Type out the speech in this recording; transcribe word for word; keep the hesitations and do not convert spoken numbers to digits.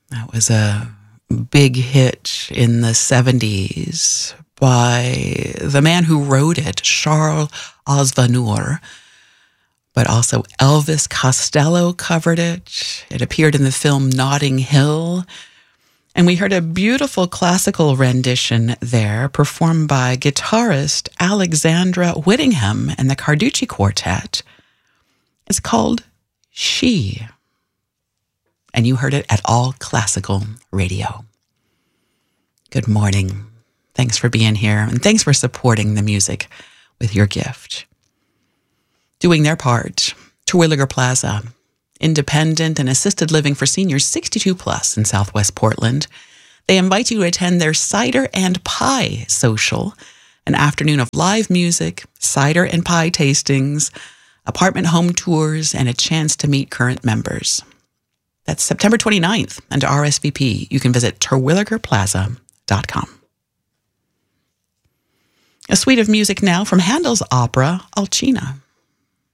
That was a big hit in the seventies by the man who wrote it, Charles Aznavour, but also Elvis Costello covered it. It appeared in the film Notting Hill. And we heard a beautiful classical rendition there performed by guitarist Alexandra Whittingham and the Carducci Quartet. It's called She. And you heard it at All Classical Radio. Good morning. Thanks for being here, and thanks for supporting the music with your gift. Doing their part, Terwilliger Plaza, independent and assisted living for seniors sixty-two plus in Southwest Portland. They invite you to attend their Cider and Pie Social, an afternoon of live music, cider and pie tastings, apartment home tours, and a chance to meet current members. That's September twenty-ninth, and to R S V P, you can visit terwilliger plaza dot com. A suite of music now from Handel's opera, Alcina.